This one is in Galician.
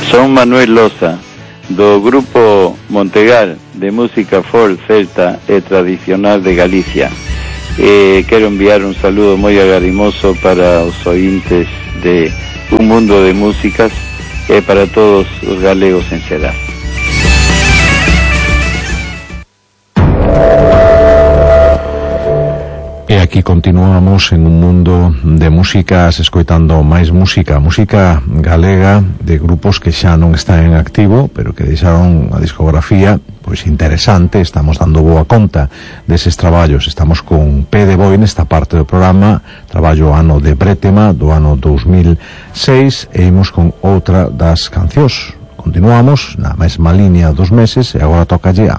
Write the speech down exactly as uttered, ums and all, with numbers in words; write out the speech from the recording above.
Son Manuel Loza, do grupo Montegar de música folk, celta e tradicional de Galicia. Eh, quero enviar un saludo moi agarimoso para os ointes de Un Mundo de Músicas e para todos os galegos en xeral. E aquí continuamos en Un Mundo de Músicas, escoitando máis música, música galega de grupos que xa non están en activo, pero que deixaron a discografía pois interesante. Estamos dando boa conta deses traballos. Estamos con P de Boi nesta parte do programa, traballo ano de Brétema do ano dos mil seis, e imos con outra das cancións. Continuamos na mesma línea dos meses e agora toca a